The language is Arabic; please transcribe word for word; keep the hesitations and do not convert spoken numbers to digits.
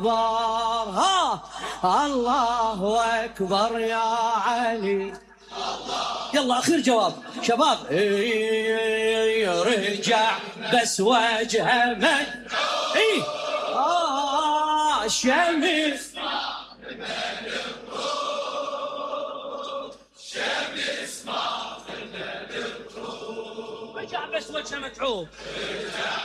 ها الله أكبر يا علي. يلا آخر جواب شباب. رجع بس وجهه من إيه آه شمس شمس ما رجع بس وجهه متعوب.